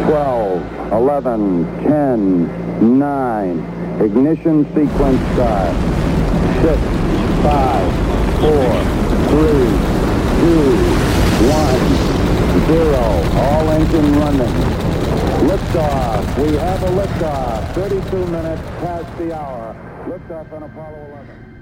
12, 11, 10, 9. Ignition sequence start. 6, 5, 4, 3, 2, 1, 0. All engine running. Liftoff. We have a liftoff. 32 minutes past the hour. Liftoff on Apollo 11.